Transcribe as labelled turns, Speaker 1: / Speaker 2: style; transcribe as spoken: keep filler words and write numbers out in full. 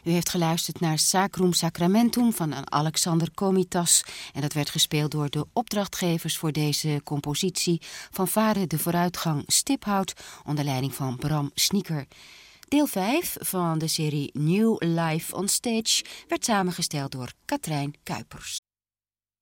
Speaker 1: U heeft geluisterd naar Sacrum Sacramentum van Alexander Komitas. En dat werd gespeeld door de opdrachtgevers voor deze compositie van Varen de Vooruitgang Stiphout onder leiding van Bram Snieker. Deel vijf van de serie New Life on Stage werd samengesteld door Katrijn Kuipers.